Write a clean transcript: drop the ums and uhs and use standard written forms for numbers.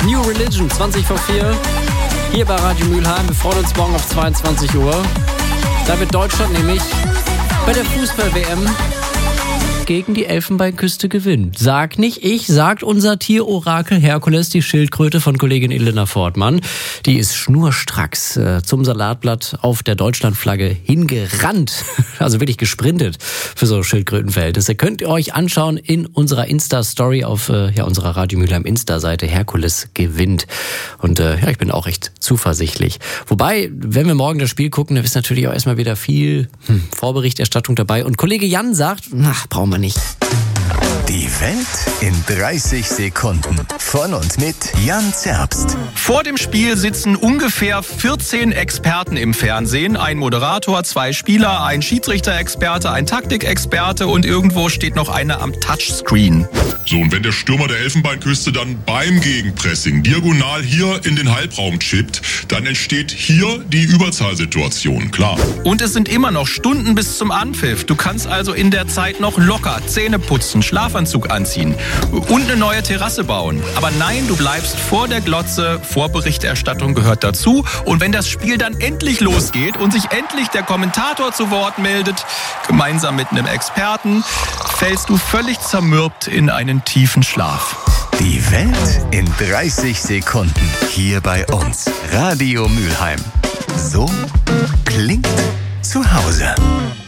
New Religion, 20 vor 4. Hier bei Radio Mülheim. Wir freuen uns morgen auf 22 Uhr. Da wird Deutschland nämlich bei der Fußball-WM gegen die Elfenbeinküste gewinnen. Sag nicht ich, sagt unser Tierorakel Herkules, die Schildkröte von Kollegin Elena Fortmann. Die ist schnurstracks zum Salatblatt auf der Deutschlandflagge hingerannt. Also wirklich gesprintet für so Schildkrötenverhältnisse. Könnt ihr euch anschauen in unserer Insta-Story auf unserer Radio Mülheim Insta-Seite. Herkules gewinnt. Und ich bin auch echt zuversichtlich. Wobei, wenn wir morgen das Spiel gucken, da ist natürlich auch erstmal wieder viel Vorberichterstattung dabei. Und Kollege Jan sagt, brauchen wir nicht. Die Welt in 30 Sekunden. Von und mit Jan Zerbst. Vor dem Spiel sitzen ungefähr 14 Experten im Fernsehen. Ein Moderator, 2 Spieler, ein Schiedsrichter-Experte, ein Taktikexperte und irgendwo steht noch einer am Touchscreen. So, und wenn der Stürmer der Elfenbeinküste dann beim Gegenpressing diagonal hier in den Halbraum chippt, dann entsteht hier die Überzahlsituation, klar. Und es sind immer noch Stunden bis zum Anpfiff. Du kannst also in der Zeit noch locker Zähne putzen, Schlafanzug anziehen und eine neue Terrasse bauen. Aber nein, du bleibst vor der Glotze. Vorberichterstattung gehört dazu. Und wenn das Spiel dann endlich losgeht und sich endlich der Kommentator zu Wort meldet, gemeinsam mit einem Experten, fällst du völlig zermürbt in einen tiefen Schlaf. Die Welt in 30 Sekunden. Hier bei uns. Radio Mülheim. So klingt zu Hause.